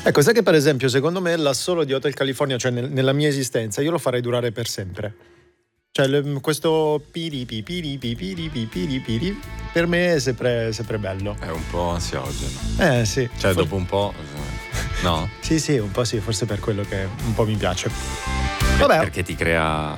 Ecco, sai che per esempio secondo me l'assolo di Hotel California, cioè nella mia esistenza, io lo farei durare per sempre. Cioè questo piripi piripi piripi piripi per me è sempre bello. È un po' ansiogeno. Sì. Cioè dopo un po', no? Sì, un po' sì, forse per quello che un po' mi piace. Vabbè. Perché ti crea